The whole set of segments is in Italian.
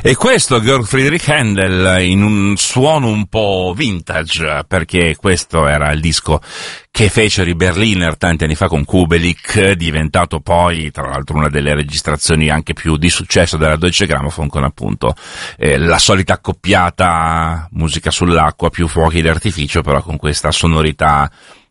E questo Georg Friedrich Händel in un suono un po' vintage, perché questo era il disco che fecero i Berliner tanti anni fa con Kubelik, diventato poi tra l'altro una delle registrazioni anche più di successo della Deutsche Grammophon, con appunto la solita accoppiata musica sull'acqua, più fuochi d'artificio, però con questa sonorità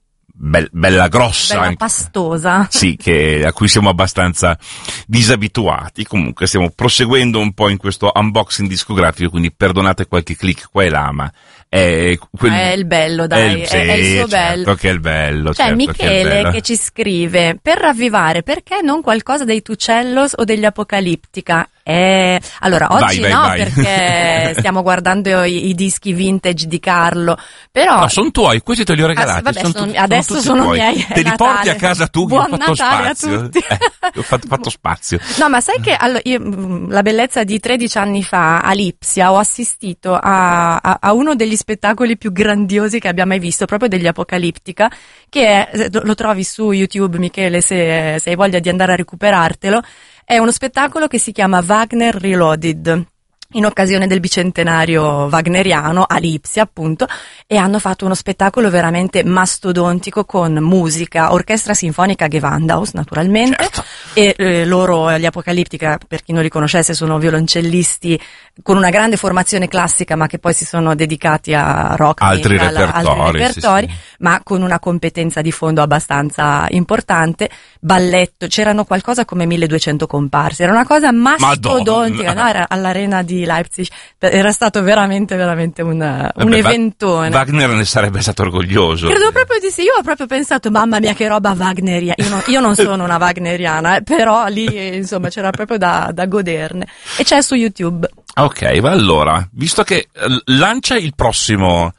bella grossa, bella pastosa, sì, a cui siamo abbastanza disabituati. Comunque stiamo proseguendo un po' in questo unboxing discografico, quindi perdonate qualche click qua e là, ma è il bello, dai, è il suo bello. Certo che è il bello. C'è certo Michele che ci scrive: per ravvivare, perché non qualcosa dei Tucellos o degli Apocalittica? Allora, oggi vai. Perché stiamo guardando i dischi vintage di Carlo, però no, sono tuoi, questi te li ho regalati. Adesso sono miei. Te li porti a casa tu? Buon ho fatto Natale spazio. a tutti. Ho fatto spazio. No, ma sai che la bellezza di 13 anni fa a Lipsia ho assistito a uno degli spettacoli più grandiosi che abbia mai visto, proprio degli Apocalittica, che lo trovi su YouTube, Michele, se hai voglia di andare a recuperartelo. È uno spettacolo che si chiama Wagner Reloaded, in occasione del bicentenario wagneriano a Lipsia, appunto, e hanno fatto uno spettacolo veramente mastodontico con musica, orchestra sinfonica Gewandhaus, naturalmente, certo. E loro, gli Apocalittica, per chi non li conoscesse, sono violoncellisti con una grande formazione classica, ma che poi si sono dedicati a rock, altri repertori, sì. Ma con una competenza di fondo abbastanza importante. Balletto, c'erano qualcosa come 1200 comparsi, era una cosa mastodontica, no? Era all'Arena di Leipzig, era stato veramente un eventone. Wagner ne sarebbe stato orgoglioso. Credo proprio di sì, io ho proprio pensato, mamma mia che roba wagneriana, io non sono una wagneriana, però lì insomma c'era proprio da goderne, e c'è su YouTube. Ok, ma allora, visto che lancia il prossimo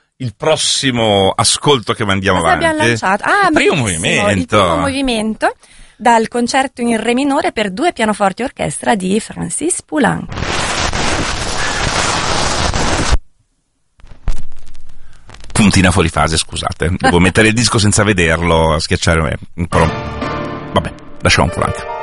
ascolto che mandiamo Cosa avanti. abbiamo lanciato? Il primo movimento dal concerto in re minore per 2 pianoforti e orchestra di Francis Poulenc. Puntina fuori fase, scusate, devo mettere il disco senza vederlo, schiacciare però vabbè, lasciamo Poulenc.